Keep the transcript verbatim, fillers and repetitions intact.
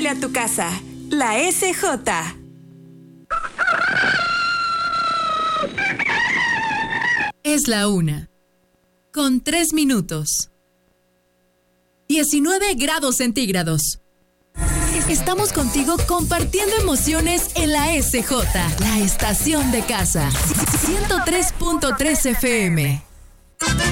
llega a tu casa. La S J. Es la una. Con tres minutos. diecinueve grados centígrados. Estamos contigo compartiendo emociones en la S J, la estación de casa. ciento tres punto tres F M.